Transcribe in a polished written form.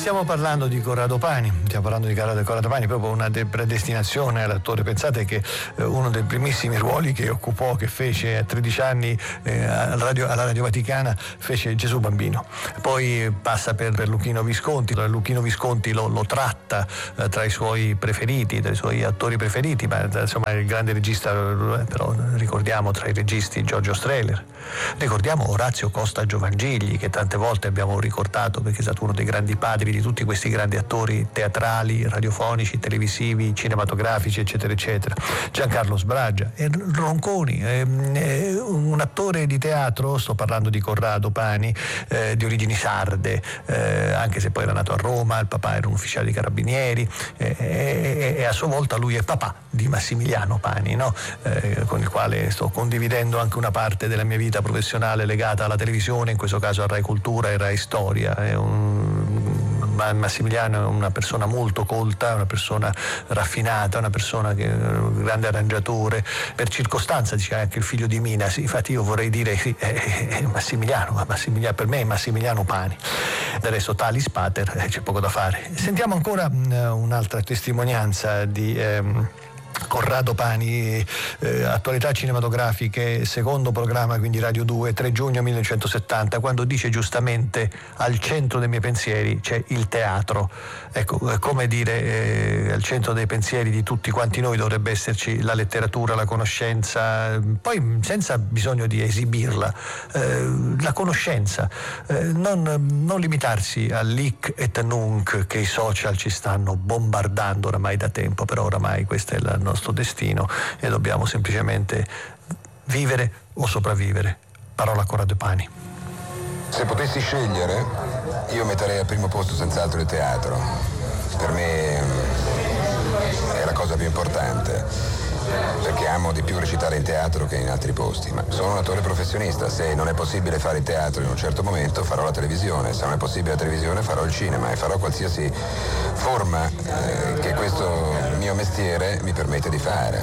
Stiamo parlando di Corrado Pani, Corrado Pani, proprio una predestinazione all'attore. Pensate che uno dei primissimi ruoli che occupò, che fece a 13 anni alla Radio Vaticana, fece Gesù Bambino. Poi passa per Luchino Visconti. Luchino Visconti lo tratta tra i suoi preferiti, tra i suoi attori preferiti, ma insomma il grande regista, però ricordiamo tra i registi Giorgio Strehler, ricordiamo Orazio Costa Giovangigli, che tante volte abbiamo ricordato perché è stato uno dei grandi padri di tutti questi grandi attori teatrali, radiofonici, televisivi, cinematografici, eccetera eccetera. Giancarlo Sbragia e Ronconi, un attore di teatro, sto parlando di Corrado Pani, di origini sarde, anche se poi era nato a Roma, il papà era un ufficiale di carabinieri, e a sua volta lui è papà di Massimiliano Pani, no? Con il quale sto condividendo anche una parte della mia vita professionale legata alla televisione, in questo caso a Rai Cultura e Rai Storia. Massimiliano è una persona molto colta, una persona raffinata, una persona che è un grande arrangiatore. Per circostanza dice anche il figlio di Mina, sì, infatti io vorrei dire sì, è Massimiliano, ma per me è Massimiliano Pani. Del resto Talis Pater, c'è poco da fare. Sentiamo ancora un'altra testimonianza di Corrado Pani, attualità cinematografiche, secondo programma, quindi Radio 2, 3 giugno 1970, quando dice giustamente: al centro dei miei pensieri c'è il teatro. Ecco, come dire, al centro dei pensieri di tutti quanti noi dovrebbe esserci la letteratura, la conoscenza, poi senza bisogno di esibirla, la conoscenza, non limitarsi all'hic et nunc che i social ci stanno bombardando oramai da tempo, però oramai questo è il nostro destino e dobbiamo semplicemente vivere o sopravvivere. Parola a Corrado Pani. Se potessi scegliere, io metterei al primo posto senz'altro il teatro. Per me è la cosa più importante, perché amo di più recitare in teatro che in altri posti, ma sono un attore professionista. Se non è possibile fare il teatro in un certo momento, farò la televisione. Se non è possibile la televisione, farò il cinema e farò qualsiasi forma che questo mio mestiere mi permette di fare.